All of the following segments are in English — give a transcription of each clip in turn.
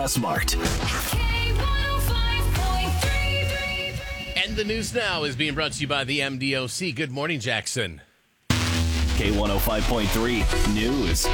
Smart. And the news now is being brought to you by the MDOC. Good morning, Jackson. K105.3 News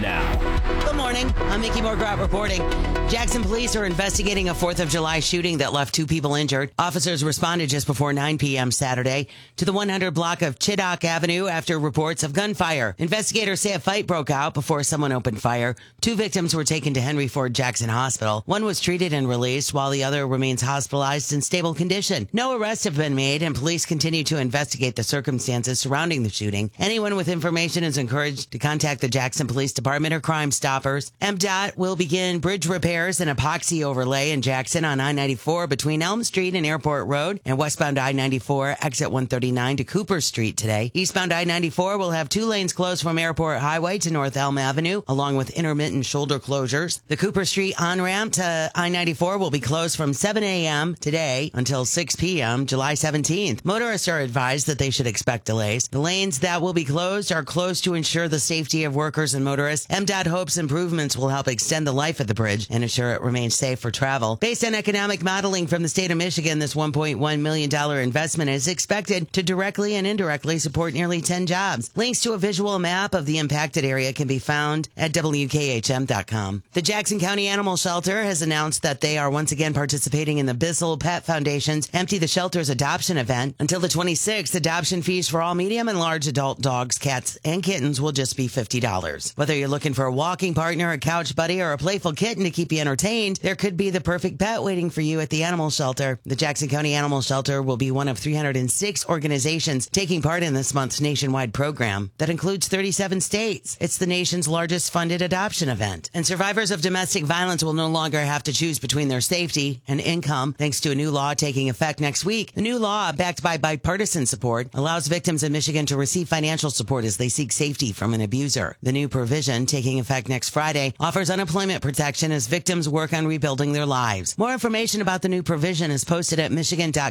now. Good morning. I'm Mickey Morgrat reporting. Jackson police are investigating a 4th of July shooting that left 2 people injured. Officers responded just before 9 p.m. Saturday to the 100 block of Chiddock Avenue after reports of gunfire. Investigators say a fight broke out before someone opened fire. 2 victims were taken to Henry Ford Jackson Hospital. One was treated and released, while the other remains hospitalized in stable condition. No arrests have been made, and police continue to investigate the circumstances surrounding the shooting. Anyone with information is encouraged to contact the Jackson Police Department or Crime Stoppers. MDOT will begin bridge repairs and epoxy overlay in Jackson on I-94 between Elm Street and Airport Road, and westbound I-94 exit 139 to Cooper Street today. Eastbound I-94 will have 2 lanes closed from Airport Highway to North Elm Avenue, along with intermittent shoulder closures. The Cooper Street on-ramp to I-94 will be closed from 7 a.m. today until 6 p.m. July 17th. Motorists are advised that they should expect delays. The lanes that will be closed are closed to ensure the safety of workers and motorists. MDOT hopes improvements will help extend the life of the bridge and ensure it remains safe for travel. Based on economic modeling from the state of Michigan, this $1.1 million investment is expected to directly and indirectly support nearly 10 jobs. Links to a visual map of the impacted area can be found at WKHM.com. The Jackson County Animal Shelter has announced that they are once again participating in the Bissell Pet Foundation's Empty the Shelters adoption event. Until the 26th, adoption fees for all medium and large adult dogs, cats, and kittens will just be $50. Whether you're looking for a walking partner, a couch buddy, or a playful kitten to keep you entertained, there could be the perfect pet waiting for you at the animal shelter. The Jackson County Animal Shelter will be one of 306 organizations taking part in this month's nationwide program that includes 37 states. It's the nation's largest funded adoption event. And survivors of domestic violence will no longer have to choose between their safety and income thanks to a new law taking effect next week. The new law, backed by bipartisan support, allows victims in Michigan to receive financial support as they seek safety from an abuser. The new provision, taking effect next Friday, offers unemployment protection as victims work on rebuilding their lives. More information about the new provision is posted at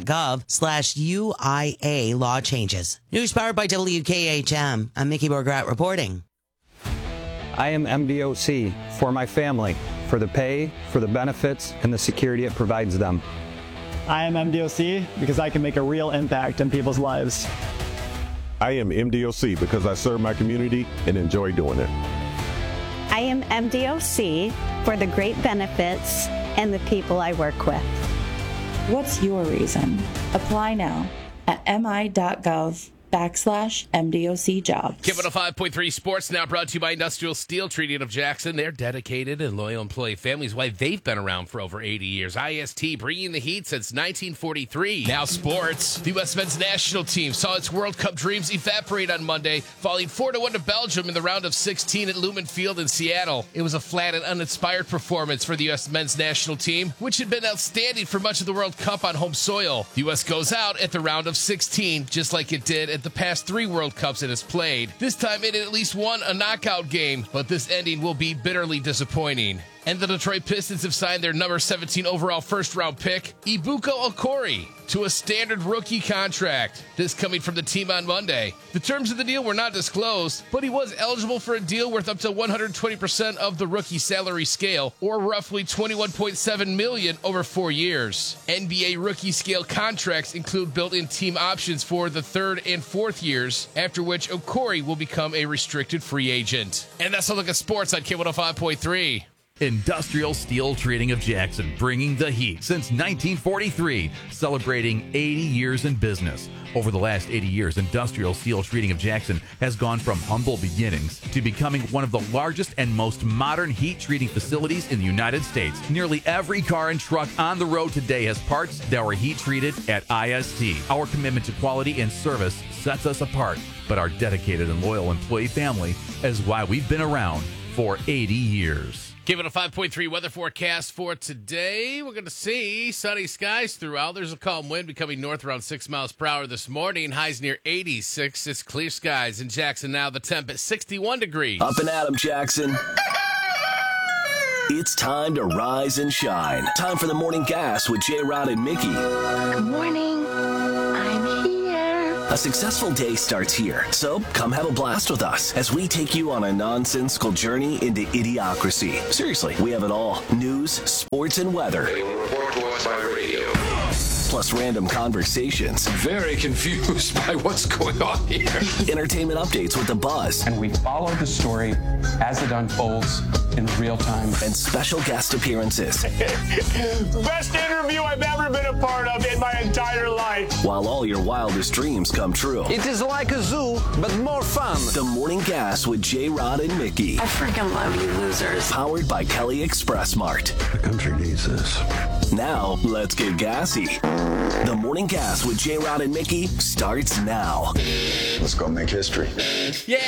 michigan.gov/UIA law changes. News powered by WKHM. I'm Mickey Morgrat reporting. I am MDOC for my family, for the pay, for the benefits, and the security it provides them. I am MDOC because I can make a real impact in people's lives. I am MDOC because I serve my community and enjoy doing it. I am MDOC for the great benefits and the people I work with. What's your reason? Apply now at mi.gov/MDOC jobs. K105.3 Sports now brought to you by Industrial Steel Treating of Jackson. Their dedicated and loyal employee families, why they've been around for over 80 years. IST bringing the heat since 1943. Now sports. The U.S. men's national team saw its World Cup dreams evaporate on Monday, falling 4-1 to Belgium in the round of 16 at Lumen Field in Seattle. It was a flat and uninspired performance for the U.S. men's national team, which had been outstanding for much of the World Cup on home soil. The U.S. goes out at the round of 16, just like it did at the past 3 World Cups it has played. This time it at least won a knockout game, but this ending will be bitterly disappointing. And the Detroit Pistons have signed their number 17 overall first-round pick, Ibuka Okori, to a standard rookie contract. This coming from the team on Monday. The terms of the deal were not disclosed, but he was eligible for a deal worth up to 120% of the rookie salary scale, or roughly $21.7 million over 4 years. NBA rookie scale contracts include built-in team options for the 3rd and 4th years, after which Okori will become a restricted free agent. And that's a look at sports on K105.3. Industrial Steel Treating of Jackson, bringing the heat since 1943, celebrating 80 years in business. Over the last 80 years, Industrial Steel Treating of Jackson has gone from humble beginnings to becoming one of the largest and most modern heat treating facilities in the United States. Nearly every car and truck on the road today has parts that were heat treated at IST. Our commitment to quality and service sets us apart, but our dedicated and loyal employee family is why we've been around for 80 years. Give it a 5.3 weather forecast for today. We're going to see sunny skies throughout. There's a calm wind becoming north around 6 miles per hour this morning. Highs near 86. It's clear skies in Jackson now. The temp at 61 degrees. Up and at 'em, Jackson. It's time to rise and shine. Time for the morning gas with J. Rod and Mickey. Good morning. I'm here. A successful day starts here, so come have a blast with us as we take you on a nonsensical journey into idiocracy. Seriously, we have it all. News, sports, and weather. Report to us by radio. Plus random conversations. Very confused by what's going on here. Entertainment updates with the buzz. And we follow the story as it unfolds in real time. And special guest appearances. Best interview I've ever been a part of in my entire life. While all your wildest dreams come true. It is like a zoo, but more fun. The Morning Gas with J-Rod and Mickey. I freaking love you losers. Powered by Kelly Express Mart. The country needs this. Now, let's get gassy. The Morning Gas with J-Rod and Mickey starts now. Let's go make history. Yeah,